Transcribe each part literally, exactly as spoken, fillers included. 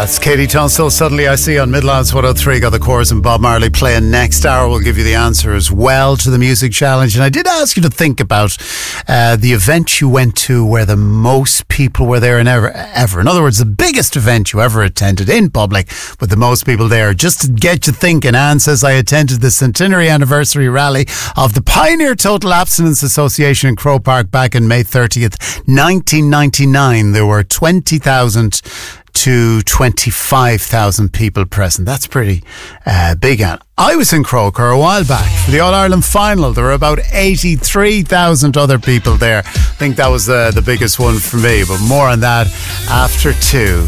That's Katie Tunstall. Suddenly I See on Midlands one oh three. Got the chorus and Bob Marley playing next hour. We'll give you the answer as well to the music challenge. And I did ask you to think about uh, the event you went to where the most people were there and ever, ever. In other words, the biggest event you ever attended in public with the most people there. Just to get you thinking, Anne says, I attended the centenary anniversary rally of the Pioneer Total Abstinence Association in Croke Park back in May thirtieth, nineteen ninety-nine. There were twenty thousand to twenty-five thousand people present. That's pretty uh, big. And I was in Croker a while back for the All-Ireland final. There were about eighty-three thousand other people there. I think that was uh, the biggest one for me, but more on that after two.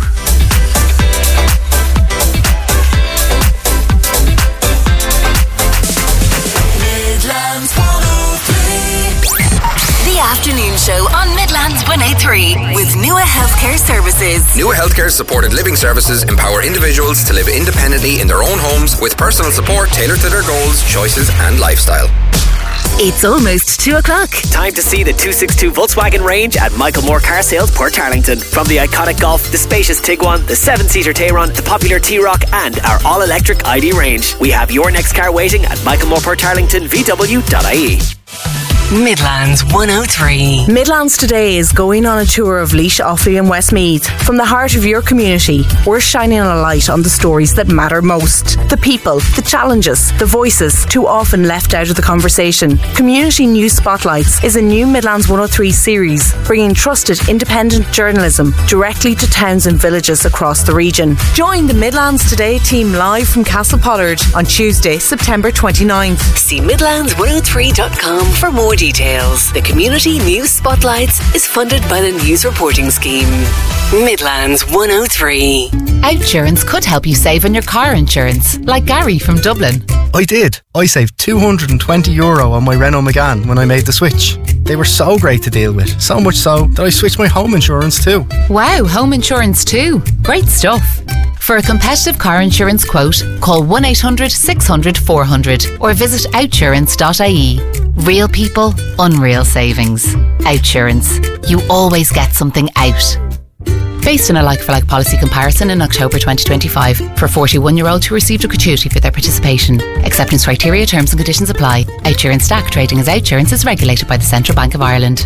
Afternoon show on Midlands one oh three with Nua Healthcare Services. Nua Healthcare supported living services empower individuals to live independently in their own homes with personal support tailored to their goals, choices and lifestyle. It's almost two o'clock. Time to see the two sixty-two Volkswagen range at Michael Moore Car Sales, Portarlington. From the iconic Golf, the spacious Tiguan, the seven-seater Tayron, the popular T-Roc and our all-electric I D range. We have your next car waiting at Michael Moore Portarlington V W dot I E. Midlands one oh three. Midlands Today is going on a tour of Laois, Offaly and Westmeath. From the heart of your community, we're shining a light on the stories that matter most. The people, the challenges, the voices, too often left out of the conversation. Community News Spotlights is a new Midlands one oh three series, bringing trusted independent journalism directly to towns and villages across the region. Join the Midlands Today team live from Castle Pollard on Tuesday, September twenty-ninth. See midlands one oh three dot com for more details. The Community News Spotlights is funded by the News Reporting Scheme. Midlands one oh three. Outsurance could help you save on your car insurance, like Gary from Dublin. I did. I saved two hundred twenty euro on my Renault Megane when I made the switch. They were so great to deal with, so much so that I switched my home insurance too. Wow, home insurance too. Great stuff. For a competitive car insurance quote, call one eight hundred six hundred four hundred or visit outsurance dot I E. Real people, unreal savings. Outsurance. You always get something out. Based on a like-for-like policy comparison in October twenty twenty-five for forty-one-year-olds who received a gratuity for their participation. Acceptance criteria, terms and conditions apply. Outsurance S T A C trading as Outsurance is regulated by the Central Bank of Ireland.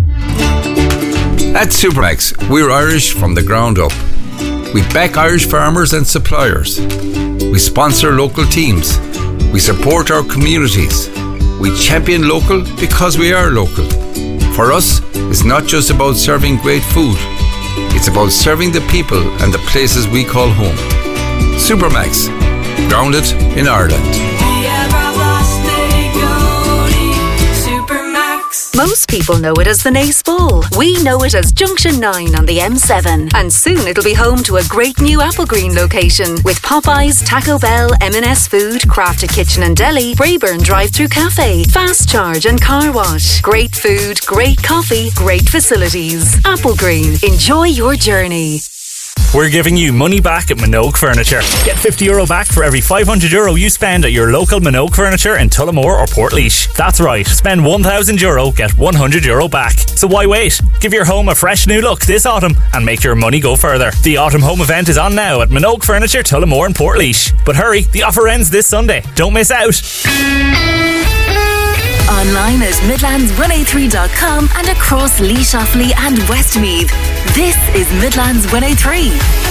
At Supermax, we're Irish from the ground up. We back Irish farmers and suppliers. We sponsor local teams. We support our communities. We champion local because we are local. For us, it's not just about serving great food. It's about serving the people and the places we call home. Supermax, grounded in Ireland. Most people know it as the Naas Bowl. We know it as Junction nine on the M seven. And soon it'll be home to a great new Applegreen location with Popeyes, Taco Bell, M and S Food, Crafted Kitchen and Deli, Brayburn Drive-Thru Cafe, Fast Charge and Car Wash. Great food, great coffee, great facilities. Applegreen. Enjoy your journey. We're giving you money back at Minogue Furniture. Get fifty euro back for every five hundred euro you spend at your local Minogue Furniture in Tullamore or Portlaoise. That's right, spend one thousand euro, get one hundred euro back. So why wait? Give your home a fresh new look this autumn and make your money go further. The autumn home event is on now at Minogue Furniture, Tullamore and Portlaoise. But hurry, the offer ends this Sunday. Don't miss out. Online at midlands one oh three dot com and across Laois, Offaly and Westmeath. This is Midlands one oh three.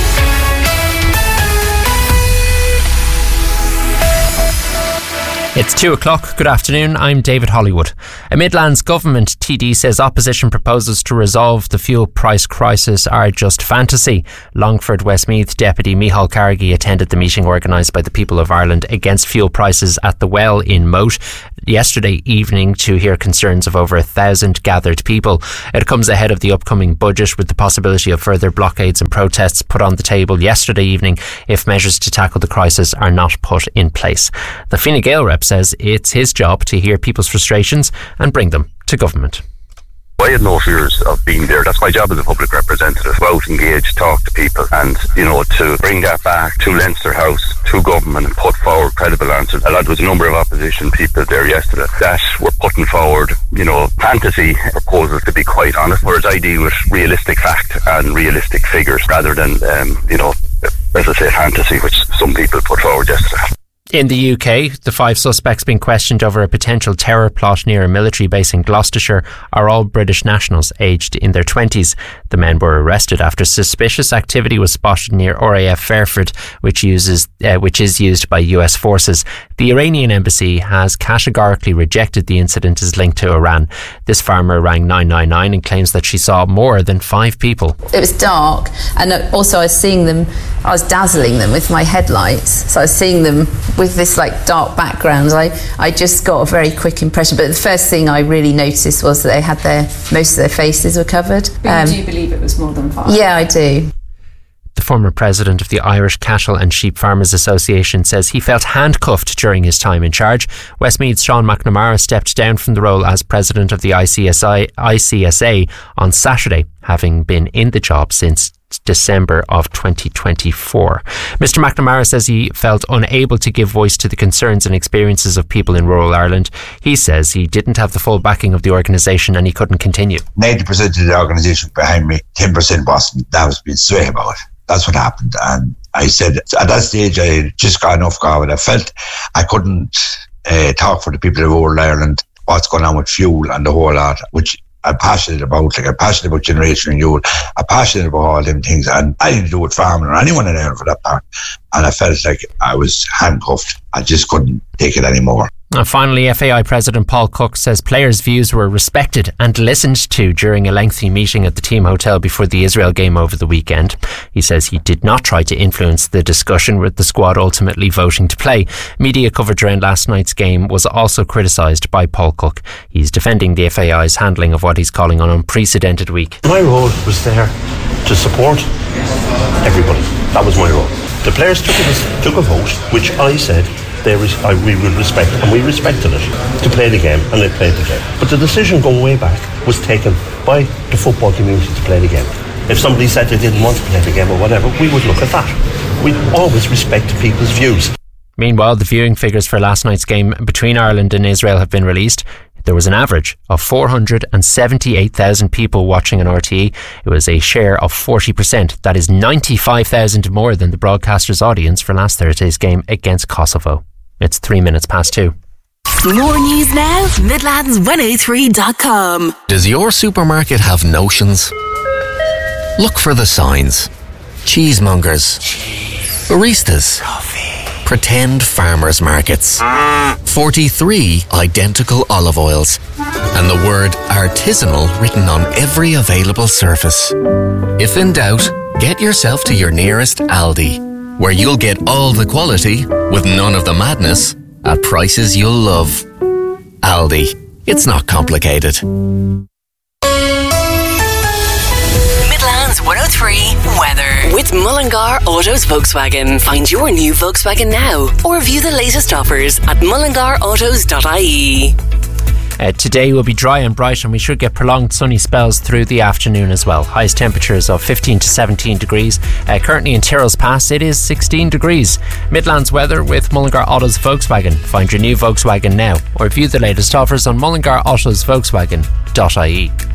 It's two o'clock. Good afternoon. I'm David Hollywood. A Midlands government T D says opposition proposals to resolve the fuel price crisis are just fantasy. Longford Westmeath Deputy Micheál Carrigy attended the meeting organised by the people of Ireland against fuel prices at the Well in Moat yesterday evening to hear concerns of over a thousand gathered people. It comes ahead of the upcoming budget, with the possibility of further blockades and protests put on the table yesterday evening if measures to tackle the crisis are not put in place. The Fine Gael rep says it's his job to hear people's frustrations and bring them to government. I had no fears of being there. That's my job as a public representative. Go out, engage, talk to people, and, you know, to bring that back to Leinster House, to government, and put forward credible answers. There was a number of opposition people there yesterday that were putting forward, you know, fantasy proposals, to be quite honest, whereas I deal with realistic fact and realistic figures rather than, um, you know, let's say, fantasy, which some people put forward yesterday. In the U K, the five suspects being questioned over a potential terror plot near a military base in Gloucestershire are all British nationals aged in their twenties. The men were arrested after suspicious activity was spotted near R A F Fairford, which uses uh, which is used by U S forces. The Iranian embassy has categorically rejected the incident as linked to Iran. This farmer rang nine nine nine and claims that she saw more than five people. It was dark, and also I was seeing them, I was dazzling them with my headlights, so I was seeing them with this like dark background. I, I just got a very quick impression, but the first thing I really noticed was that they had their, most of their faces were covered. But um, do you believe it was more than five? Yeah, I do. The former president of the Irish Cattle and Sheep Farmers Association says he felt handcuffed during his time in charge. Westmeath's Sean McNamara stepped down from the role as president of the I C S I, I C S A on Saturday, having been in the job since December of twenty twenty-four. Mister McNamara says he felt unable to give voice to the concerns and experiences of people in rural Ireland. He says he didn't have the full backing of the organisation and he couldn't continue. ninety percent of the organisation behind me, ten percent wasn't. That was being straight about it. That's what happened. And I said, at that stage, I had just got enough going. I felt I couldn't uh, talk for the people of rural Ireland, what's going on with fuel and the whole lot, which I'm passionate about. Like, I'm passionate about generation renewal. I'm passionate about all them things. And I didn't do with farming or anyone in Ireland for that part. And I felt like I was handcuffed. I just couldn't take it anymore. And finally, F A I President Paul Cook says players' views were respected and listened to during a lengthy meeting at the team hotel before the Israel game over the weekend. He says he did not try to influence the discussion, with the squad ultimately voting to play. Media coverage around last night's game was also criticised by Paul Cook. He's defending the F A I's handling of what he's calling an unprecedented week. My role was there to support everybody. That was my role. The players took a, took a vote, which I said They res- I, we would respect, and we respected it, to play the game, and they played the game. But the decision going way back was taken by the football community to play the game. If somebody said they didn't want to play the game or whatever, we would look at that. We always respect people's views. Meanwhile, the viewing figures for last night's game between Ireland and Israel have been released. There was an average of four hundred seventy-eight thousand people watching on R T E. It was a share of forty percent. That is ninety-five thousand more than the broadcaster's audience for last Thursday's game against Kosovo. It's three minutes past two. More news now, Midlands one oh three dot com. Does your supermarket have notions? Look for the signs. Cheesemongers. Baristas. Pretend farmers markets. forty-three identical olive oils. And the word artisanal written on every available surface. If in doubt, get yourself to your nearest Aldi, where you'll get all the quality with none of the madness at prices you'll love. Aldi. It's not complicated. Midlands one oh three weather with Mullingar Autos Volkswagen. Find your new Volkswagen now or view the latest offers at mullingar autos dot I E. Uh, today will be dry and bright, and we should get prolonged sunny spells through the afternoon as well. Highest temperatures of fifteen to seventeen degrees. Uh, currently in Tyrrell's Pass it is sixteen degrees. Midlands weather with Mullingar Autos Volkswagen. Find your new Volkswagen now or view the latest offers on mullingar autos volkswagen dot I E.